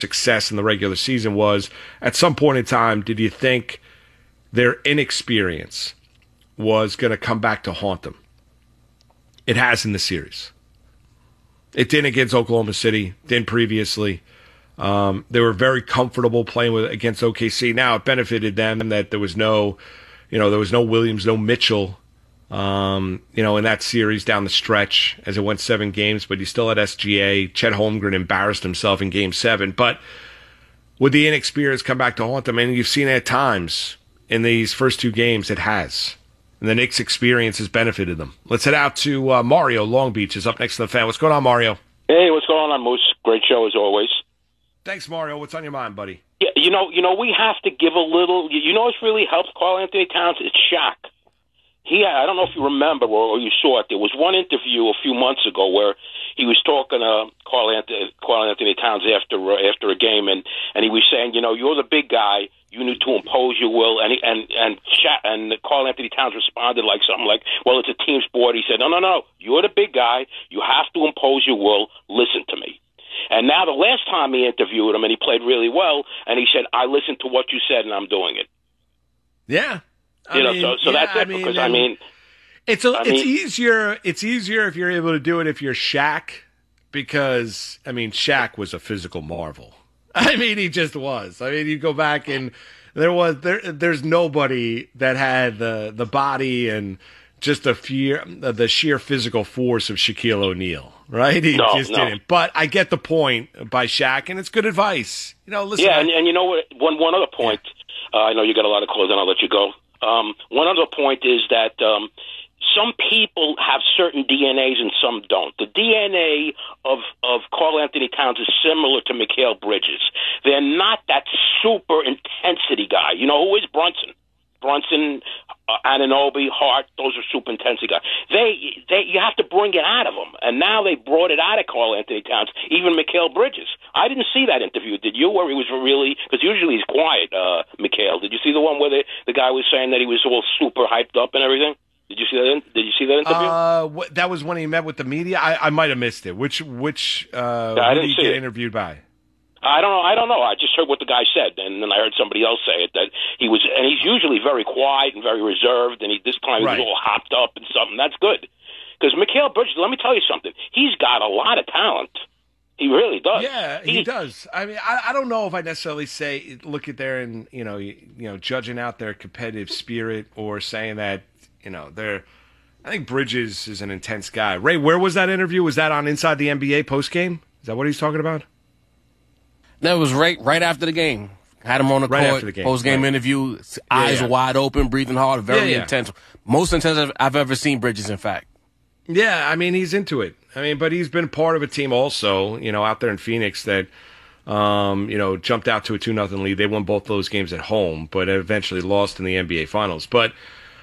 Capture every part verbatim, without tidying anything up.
success in the regular season was, at some point in time, did you think their inexperience was going to come back to haunt them? It has in the series. It didn't against Oklahoma City, didn't previously. Um, they were very comfortable playing with against O K C. Now it benefited them that there was no, you know, there was no Williams, no Mitchell, um, you know, in that series down the stretch as it went seven games. But you still had S G A. Chet Holmgren embarrassed himself in Game Seven. But would the inexperience come back to haunt them? And you've seen it at times in these first two games. It has. And the Knicks' experience has benefited them. Let's head out to uh, Mario. Long Beach is up next to the fan. What's going on, Mario? Hey, what's going on, Moose? Great show as always. Thanks, Mario. What's on your mind, buddy? Yeah, you know, you know, we have to give a little. You know, what's really helped Karl Anthony Towns? It's Shaq. He, I don't know if you remember or, or you saw it. There was one interview a few months ago where he was talking to Karl Anthony, Karl Anthony Towns after uh, after a game, and, and he was saying, you know, you're the big guy. You need to impose your will, and he, and and Shaq, and Karl Anthony Towns responded like something like, "Well, it's a team sport." He said, "No, no, no. You're the big guy. You have to impose your will. Listen to me." And now the last time he interviewed him, and he played really well, and he said, "I listened to what you said, and I'm doing it." Yeah, I you know, mean, so so yeah, that's it. I mean, because I mean, it's a, I it's mean, easier. It's easier if you're able to do it if you're Shaq, because I mean, Shaq was a physical marvel. I mean, he just was. I mean, you go back and there was there. There's nobody that had the the body and just the fear, the sheer physical force of Shaquille O'Neal. Right? He no, just no. didn't. But I get the point by Shaq, and it's good advice. You know, listen. Yeah, I, and, and you know what? One one other point. Uh, I know you got a lot of calls, and I'll let you go. Um, one other point is that um, some people have certain D N As and some don't. The D N A of of Karl Anthony Towns is similar to Mikal Bridges. They're not that super intensity guy. You know who is Brunson? Brunson, uh, Anunoby, Hart, those are super intensity guys. They, they, you have to bring it out of them. And now they brought it out of Karl Anthony Towns, even Mikal Bridges. I didn't see that interview, did you, where he was really, because usually he's quiet, uh, Mikal. Did you see the one where the, the guy was saying that he was all super hyped up and everything? Did you see that? Did you see that interview? Uh, what, that was when he met with the media. I, I might have missed it. Which, which, uh, yeah, I who didn't did he see get it. interviewed by? I don't know. I don't know. I just heard what the guy said, and then I heard somebody else say it that he was, and he's usually very quiet and very reserved, and he this time he Right. was all hopped up and something. That's good because Mikal Bridges. Let me tell you something. He's got a lot of talent. He really does. Yeah, he He's, does. I mean, I, I don't know if I necessarily say look at their and you know you, you know judging out their competitive spirit or saying that you know they're. I think Bridges is an intense guy. Ray, where was that interview? Was that on Inside the N B A post game? Is that what he's talking about? That was right right after the game. Had him on the Right after court, the game, post game right. interview, eyes yeah. wide open, breathing hard, very Yeah, yeah. intense. Most intense I've- I've ever seen Bridges, in fact. Yeah, I mean he's into it. I mean, but he's been part of a team also, you know, out there in Phoenix that, um, you know, jumped out to a two nothing lead. They won both those games at home, but eventually lost in the N B A Finals. But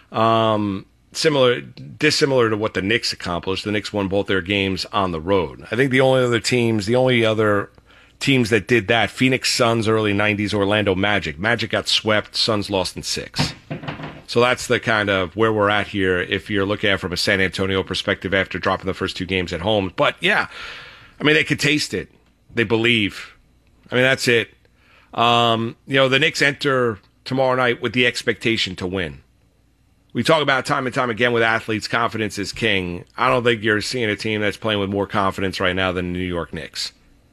um, similar, dissimilar to what the Knicks accomplished, the Knicks won both their games on the road. I think the only other teams, the only other teams that did that, Phoenix Suns, early nineties, Orlando Magic. Magic got swept, Suns lost in six. So that's the kind of where we're at here if you're looking at it from a San Antonio perspective after dropping the first two games at home. But, yeah, I mean, they could taste it. They believe. I mean, that's it. Um, you know, the Knicks enter tomorrow night with the expectation to win. We talk about time and time again with athletes, confidence is king. I don't think you're seeing a team that's playing with more confidence right now than the New York Knicks.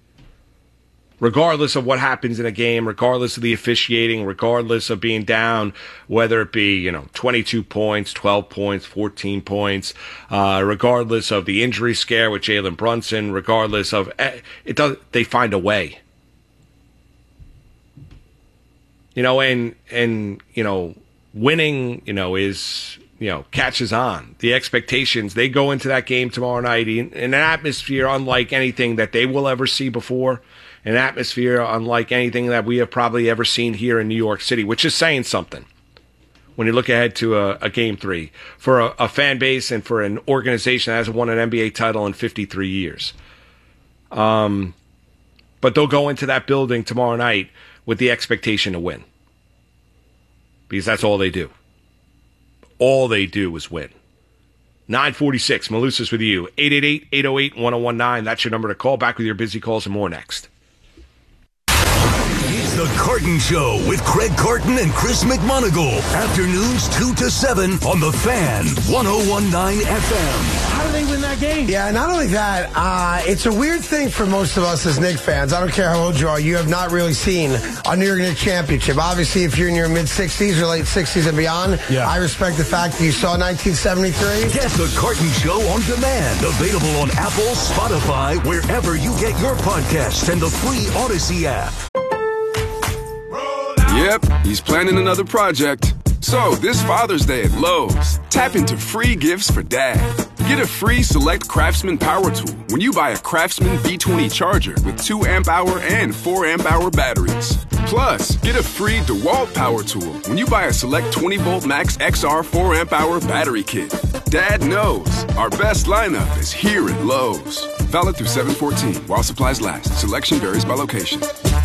Regardless of what happens in a game, regardless of the officiating, regardless of being down, whether it be, you know, twenty-two points, twelve points, fourteen points, uh, regardless of the injury scare with Jalen Brunson, regardless of it, does they find a way. You know, and and you know, winning, you know, is you know catches on. The expectations, they go into that game tomorrow night in, in an atmosphere unlike anything that they will ever see before. An atmosphere unlike anything that we have probably ever seen here in New York City, which is saying something when you look ahead to a, a game three for a, a fan base and for an organization that hasn't won an N B A title in fifty-three years. Um, but they'll go into that building tomorrow night with the expectation to win because that's all they do. All they do is win. nine forty-six, Malusis with you. eight eight eight, eight oh eight, one oh one nine. That's your number to call. Back with your busy calls and more next. The Carton Show with Craig Carton and Chris McMonagle. Afternoons two to seven on The Fan, one oh one point nine F M. How do they win that game? Yeah, not only that, uh, it's a weird thing for most of us as Knicks fans. I don't care how old you are. You have not really seen a New York Knicks championship. Obviously, if you're in your mid-sixties or late sixties and beyond, yeah. I respect the fact that you saw nineteen seventy-three. Get The Carton Show on demand. Available on Apple, Spotify, wherever you get your podcasts, and the free Odyssey app. Yep, he's planning another project. So, this Father's Day at Lowe's, tap into free gifts for Dad. Get a free Select Craftsman power tool when you buy a Craftsman B twenty charger with two amp hour and four amp hour batteries. Plus, get a free DeWalt power tool when you buy a Select twenty volt Max X R four amp hour battery kit. Dad knows our best lineup is here at Lowe's. Valid through seven fourteen while supplies last. Selection varies by location.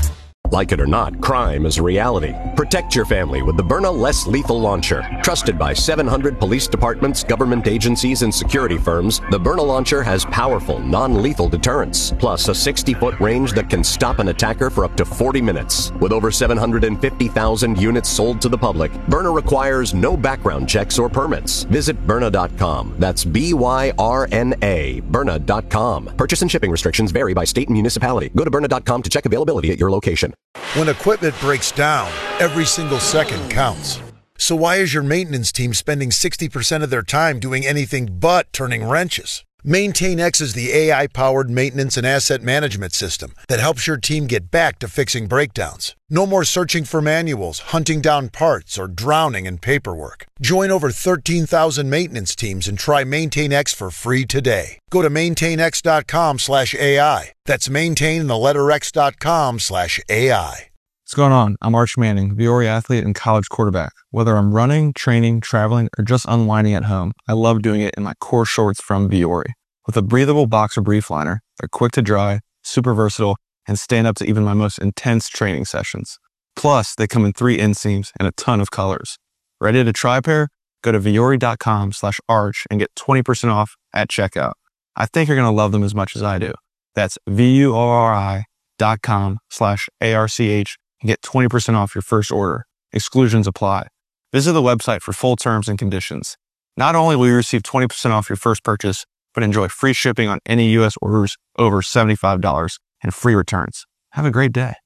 Like it or not, crime is a reality. Protect your family with the Byrna Less Lethal Launcher. Trusted by seven hundred police departments, government agencies, and security firms, the Byrna Launcher has powerful, non-lethal deterrence, plus a sixty-foot range that can stop an attacker for up to forty minutes. With over seven hundred fifty thousand units sold to the public, Byrna requires no background checks or permits. Visit Byrna dot com. That's B Y R N A, Byrna dot com. Purchase and shipping restrictions vary by state and municipality. Go to Byrna dot com to check availability at your location. When equipment breaks down, every single second counts. So why is your maintenance team spending sixty percent of their time doing anything but turning wrenches? MaintainX is the A I-powered maintenance and asset management system that helps your team get back to fixing breakdowns. No more searching for manuals, hunting down parts, or drowning in paperwork. Join over thirteen thousand maintenance teams and try MaintainX for free today. Go to maintainx.com slash AI. That's maintain the letter X dot com slash AI. What's going on? I'm Arch Manning, Viore athlete and college quarterback. Whether I'm running, training, traveling, or just unwinding at home, I love doing it in my core shorts from Viore. With a breathable boxer brief liner, they're quick to dry, super versatile, and stand up to even my most intense training sessions. Plus, they come in three inseams and a ton of colors. Ready to try a pair? Go to Viore.com slash arch and get twenty percent off at checkout. I think you're going to love them as much as I do. That's V-U-O-R-I dot com slash A-R-C-H and get twenty percent off your first order. Exclusions apply. Visit the website for full terms and conditions. Not only will you receive twenty percent off your first purchase, but enjoy free shipping on any U S orders over seventy-five dollars and free returns. Have a great day.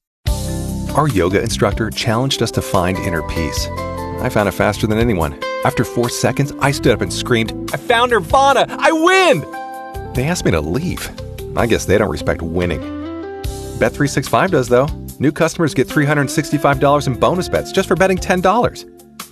Our yoga instructor challenged us to find inner peace. I found it faster than anyone. After four seconds, I stood up and screamed, "I found Nirvana! I win!" They asked me to leave. I guess they don't respect winning. Bet three sixty-five does, though. New customers get three hundred sixty-five dollars in bonus bets just for betting ten dollars.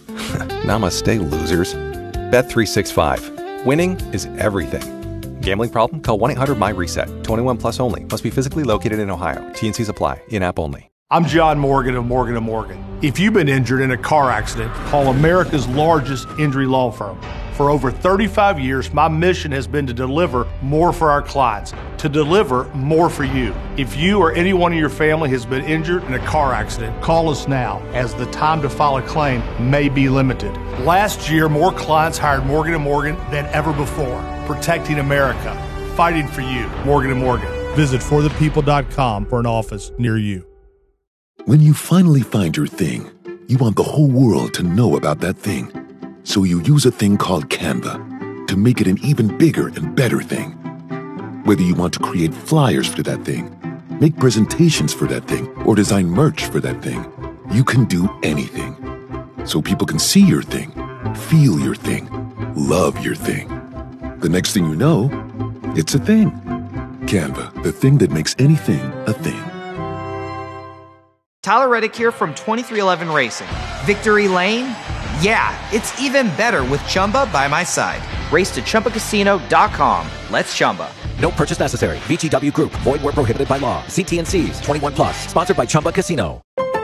Namaste, losers. Bet three sixty-five. Winning is everything. Gambling problem? Call one eight hundred my reset. twenty-one plus only. Must be physically located in Ohio. T N Cs apply. In-app only. I'm John Morgan of Morgan and Morgan. If you've been injured in a car accident, call America's largest injury law firm. For over thirty-five years, my mission has been to deliver more for our clients, to deliver more for you. If you or anyone in your family has been injured in a car accident, call us now, as the time to file a claim may be limited. Last year, more clients hired Morgan and Morgan than ever before, protecting America, fighting for you. Morgan and Morgan. Visit for the people dot com for an office near you. When you finally find your thing, you want the whole world to know about that thing. So you use a thing called Canva to make it an even bigger and better thing. Whether you want to create flyers for that thing, make presentations for that thing, or design merch for that thing, you can do anything. So people can see your thing, feel your thing, love your thing. The next thing you know, it's a thing. Canva, the thing that makes anything a thing. Tyler Reddick here from twenty-three eleven Racing. Victory Lane? Yeah, it's even better with Chumba by my side. Race to Chumba Casino dot com. Let's Chumba. No purchase necessary. V G W Group. Void where prohibited by law. See T N Cs. twenty-one plus. Sponsored by Chumba Casino.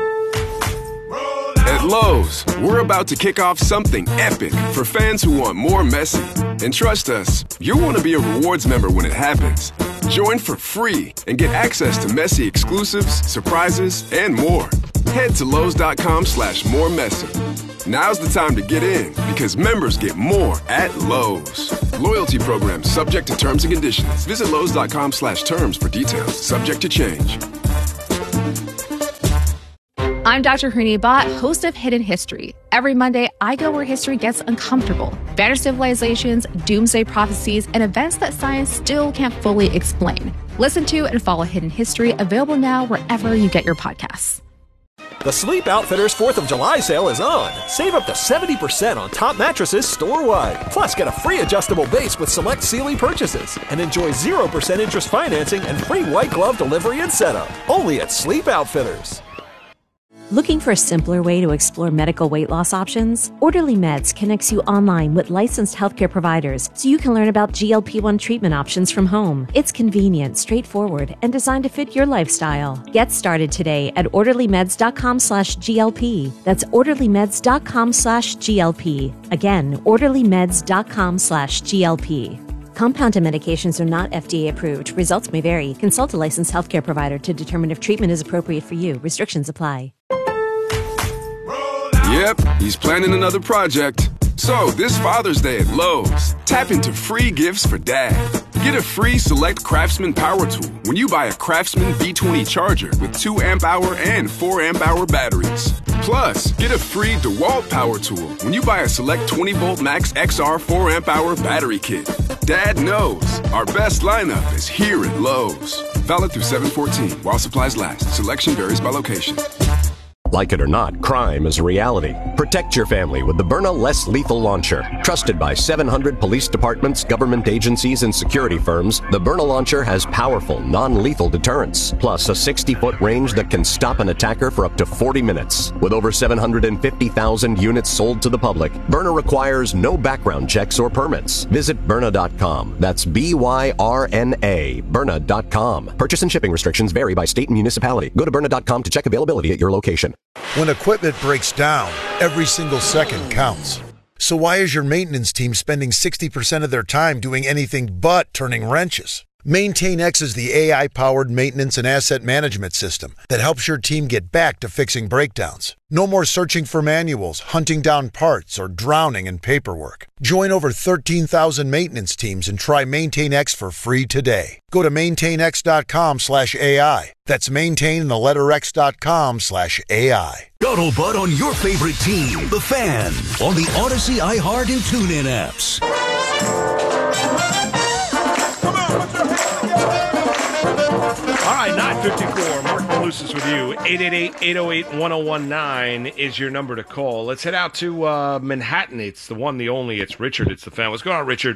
At Lowe's, we're about to kick off something epic for fans who want more Messi. And trust us, you'll want to be a rewards member when it happens. Join for free and get access to Messi exclusives, surprises, and more. Head to Lowe's.com slash more Messi. Now's the time to get in because members get more at Lowe's. Loyalty program subject to terms and conditions. Visit Lowe's.com slash terms for details. Subject to change. I'm Doctor Hooni Bhatt, host of Hidden History. Every Monday, I go where history gets uncomfortable. Vanished civilizations, doomsday prophecies, and events that science still can't fully explain. Listen to and follow Hidden History, available now wherever you get your podcasts. The Sleep Outfitters fourth of July sale is on. Save up to seventy percent on top mattresses store-wide. Plus, get a free adjustable base with select Sealy purchases. And enjoy zero percent interest financing and free white glove delivery and setup. Only at Sleep Outfitters. Looking for a simpler way to explore medical weight loss options? Orderly Meds connects you online with licensed healthcare providers so you can learn about G L P one treatment options from home. It's convenient, straightforward, and designed to fit your lifestyle. Get started today at orderlymeds.com slash GLP. That's orderlymeds.com slash GLP. Again, orderlymeds.com slash GLP. Compounded medications are not F D A approved. Results may vary. Consult a licensed healthcare provider to determine if treatment is appropriate for you. Restrictions apply. Yep, he's planning another project. So, this Father's Day at Lowe's, tap into free gifts for Dad. Get a free Select Craftsman power tool when you buy a Craftsman B twenty charger with two amp hour and four amp hour batteries. Plus, get a free DeWalt power tool when you buy a Select twenty volt Max X R four amp hour battery kit. Dad knows our best lineup is here at Lowe's. Valid through seven fourteen while supplies last. Selection varies by location. Like it or not, crime is a reality. Protect your family with the Byrna Less Lethal Launcher. Trusted by seven hundred police departments, government agencies, and security firms, the Byrna Launcher has powerful, non-lethal deterrence, plus a sixty-foot range that can stop an attacker for up to forty minutes. With over seven hundred fifty thousand units sold to the public, Byrna requires no background checks or permits. Visit Byrna dot com. That's B Y R N A, Byrna dot com. Purchase and shipping restrictions vary by state and municipality. Go to Byrna dot com to check availability at your location. When equipment breaks down, every single second counts. So why is your maintenance team spending sixty percent of their time doing anything but turning wrenches? MaintainX is the A I-powered maintenance and asset management system that helps your team get back to fixing breakdowns. No more searching for manuals, hunting down parts, or drowning in paperwork. Join over thirteen thousand maintenance teams and try MaintainX for free today. Go to maintainx.com slash AI. That's maintain the letter x.com slash AI. Scuttlebutt on your favorite team, the Fan, on the Odyssey, iHeart, and TuneIn apps. All right, nine fifty-four. Mark Malusis with you. eight eight eight, eight oh eight, one oh one nine is your number to call. Let's head out to uh, Manhattan. It's the one, the only. It's Richard. It's the Fan. What's going on, Richard?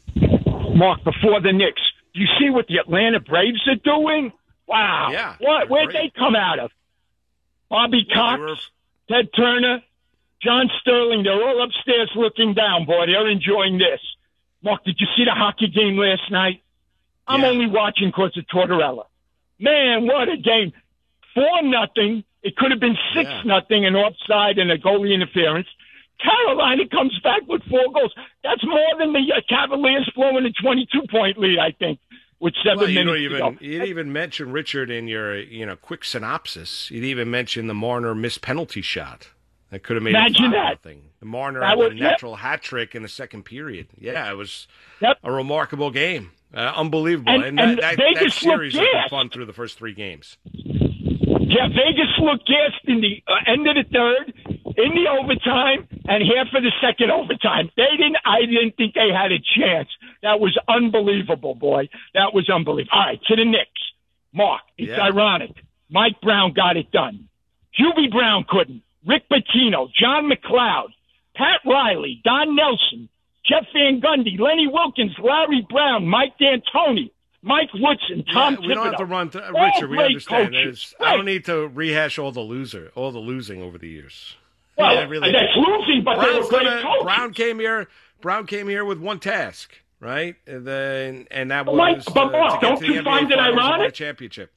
Mark, before the Knicks, do you see what the Atlanta Braves are doing? Wow. Yeah. What? Where'd they come out of? Bobby yeah, Cox, were... Ted Turner, John Sterling. They're all upstairs looking down, boy. They're enjoying this. Mark, did you see the hockey game last night? I'm yeah. only watching because of Tortorella. Man, what a game. Four nothing. It could have been six yeah. nothing, an offside and a goalie interference. Carolina comes back with four goals. That's more than the uh, Cavaliers blowing a twenty-two point lead, I think, with seven well, you minutes don't even, to go. You didn't even mention, Richard, in your you know quick synopsis. You didn't even mention the Marner missed penalty shot. That could have made Imagine it that. Nothing. The Marner that had was, a natural yep. hat trick in the second period. Yeah, it was yep. a remarkable game. Uh, unbelievable. And, and, and that, Vegas that series has been been fun through the first three games. Yeah, Vegas looked gassed in the uh, end of the third, in the overtime, and half of the second overtime. They didn't. I didn't think they had a chance. That was unbelievable, boy. That was unbelievable. All right, to the Knicks. Mark, it's yeah. ironic. Mike Brown got it done. Hubie Brown couldn't. Rick Pitino, John McLeod, Pat Riley, Don Nelson, Jeff Van Gundy, Lenny Wilkins, Larry Brown, Mike D'Antoni, Mike Woodson, Tom yeah, we Thibodeau. don't have to run to, uh, Richard, we understand. I don't need to rehash all the loser, all the losing over the years. Well, yeah, really that's losing, but they were great gonna, coaches. Brown came here. Brown came here with one task, right? And then, and that was Mike, but uh, Mark, to don't get to you the N B A find it Finals and win a ironic? championship.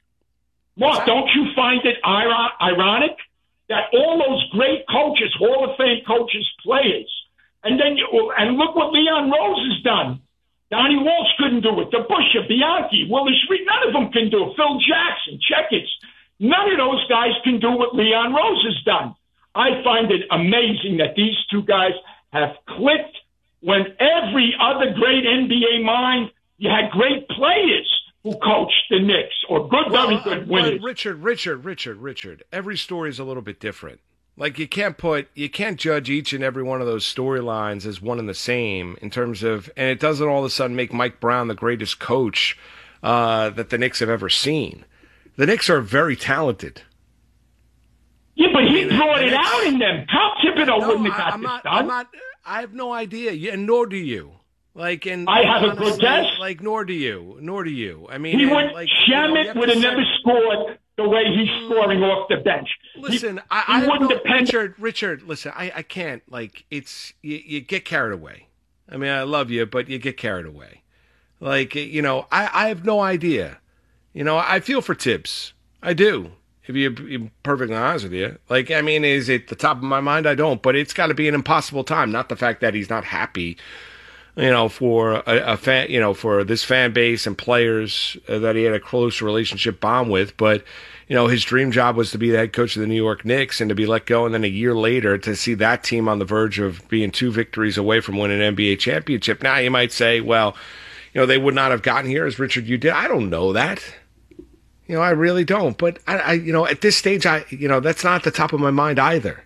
Mark, don't you find it ir- ironic that all those great coaches, Hall of Fame coaches, players, and then you, and look what Leon Rose has done. Donnie Walsh couldn't do it. DeBusschere, Bianchi, Willis Reed, none of them can do it. Phil Jackson, Checkers, none of those guys can do what Leon Rose has done. I find it amazing that these two guys have clicked when every other great N B A mind, you had great players, who coached the Knicks, or good, well, very good well, winners. Richard, Richard, Richard, Richard. Every story is a little bit different. Like you can't put, you can't judge each and every one of those storylines as one and the same in terms of, and it doesn't all of a sudden make Mike Brown the greatest coach uh, that the Knicks have ever seen. The Knicks are very talented. Yeah, but he I mean, brought the it Knicks, out in them. Tom Thibodeau no, wouldn't have I, got I'm this not, done. I'm not, I have no idea, and nor do you. Like, and I have honestly, a good guess. Like, nor do you, nor do you. I mean, He and, would, like, Shamet you know, would have to never say- scored the way he's scoring off the bench. Listen, he, I, he I have wouldn't no, depend. Richard, Richard, listen, I, I can't, like, it's, you, you get carried away. I mean, I love you, but you get carried away. Like, you know, I, I have no idea. You know, I feel for Tibbs. I do. If you're be perfectly honest with you. Like, I mean, is it the top of my mind? I don't, but it's got to be an impossible time. Not the fact that he's not happy, you know, for a, a fan, you know, for this fan base and players uh, that he had a close relationship bond with, but, you know, his dream job was to be the head coach of the New York Knicks and to be let go. And then a year later to see that team on the verge of being two victories away from winning an N B A championship. Now you might say, well, you know, they would not have gotten here as Richard, you did. I don't know that. You know, I really don't. But, I, I, you know, at this stage, I, you know, that's not at the top of my mind either.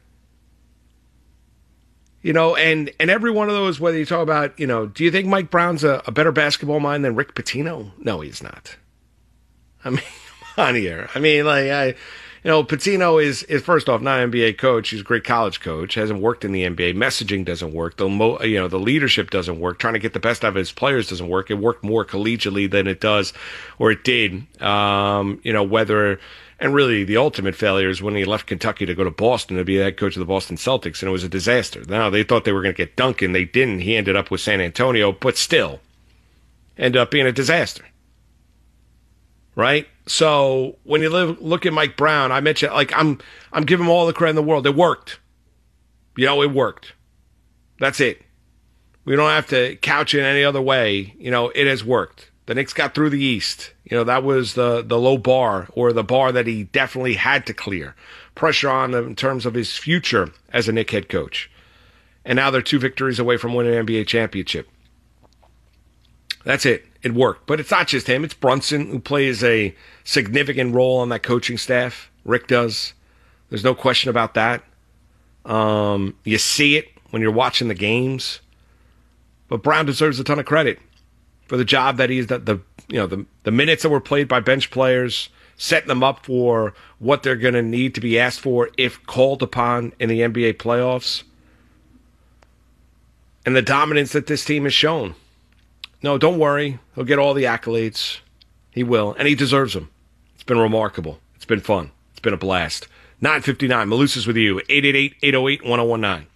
You know, and, and every one of those, whether you talk about, you know, do you think Mike Brown's a, a better basketball mind than Rick Pitino? No, he's not. I mean, come on here. I mean, like, I, you know, Pitino is, is first off, not an N B A coach. He's a great college coach. Hasn't worked in the N B A. Messaging doesn't work. The mo, you know, the leadership doesn't work. Trying to get the best out of his players doesn't work. It worked more collegially than it does, or it did. Um, you know, whether, and really the ultimate failure is when he left Kentucky to go to Boston to be the head coach of the Boston Celtics, and it was a disaster. Now, they thought they were going to get Duncan. They didn't. He ended up with San Antonio, but still ended up being a disaster. Right? So when you live, look at Mike Brown, I mentioned, like, I'm I'm giving him all the credit in the world. It worked. You know, it worked. That's it. We don't have to couch it any other way. You know, it has worked. The Knicks got through the East. You know, that was the, the low bar, or the bar that he definitely had to clear. Pressure on him in terms of his future as a Knick head coach. And now they're two victories away from winning an N B A championship. That's it. It worked. But it's not just him. It's Brunson, who plays a significant role on that coaching staff. Rick does. There's no question about that. Um, you see it when you're watching the games. But Brown deserves a ton of credit for the job that he's, the, the you know, the, the minutes that were played by bench players, setting them up for what they're going to need to be asked for if called upon in the N B A playoffs. And the dominance that this team has shown. No, don't worry. He'll get all the accolades. He will. And he deserves them. It's been remarkable. It's been fun. It's been a blast. nine fifty-nine. Malusis with you. eight eight eight, eight oh eight, one oh one nine.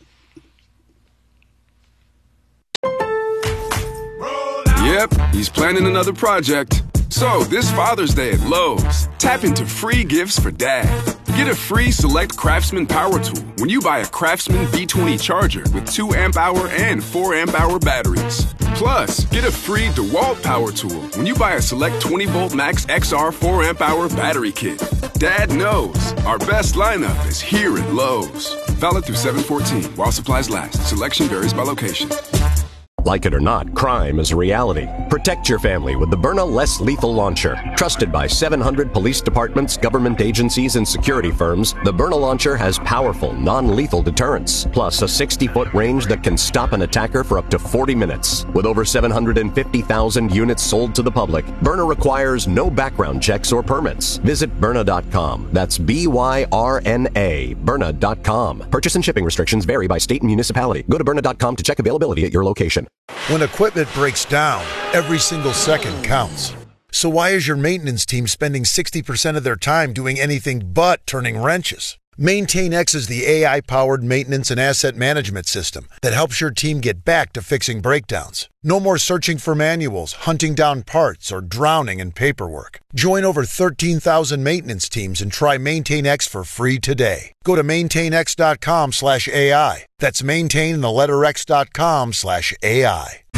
Yep, he's planning another project. So, this Father's Day at Lowe's, tap into free gifts for dad. Get a free Select Craftsman power tool when you buy a Craftsman B twenty charger with two amp hour and four amp hour batteries. Plus, get a free DeWalt power tool when you buy a Select twenty volt Max X R four amp hour battery kit. Dad knows our best lineup is here at Lowe's. Valid through seven fourteen while supplies last. Selection varies by location. Like it or not, crime is a reality. Protect your family with the Byrna Less Lethal Launcher. Trusted by seven hundred police departments, government agencies, and security firms, the Byrna Launcher has powerful, non-lethal deterrence, plus a sixty-foot range that can stop an attacker for up to forty minutes. With over seven hundred fifty thousand units sold to the public, Byrna requires no background checks or permits. Visit Byrna dot com. That's B Y R N A, Byrna dot com. Purchase and shipping restrictions vary by state and municipality. Go to Byrna dot com to check availability at your location. When equipment breaks down, every single second counts. So why is your maintenance team spending sixty percent of their time doing anything but turning wrenches? MaintainX is the A I-powered maintenance and asset management system that helps your team get back to fixing breakdowns. No more searching for manuals, hunting down parts, or drowning in paperwork. Join over thirteen thousand maintenance teams and try MaintainX for free today. Go to maintainx dot com slash A I. That's maintain the letter X dot com slash A I.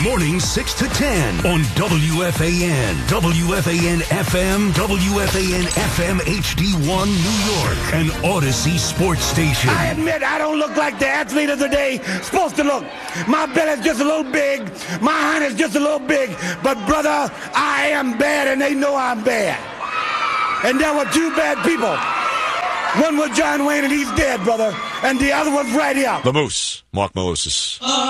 Mornings six to ten on W F A N, W F A N F M, W F A N F M H D one New York, an Odyssey sports station. I admit I don't look like the athlete of the day supposed to look. My belly's just a little big, my hind is just a little big, but brother, I am bad and they know I'm bad. And there were two bad people. One was John Wayne and he's dead, brother, and the other one's right here. The Moose, Mark Moses.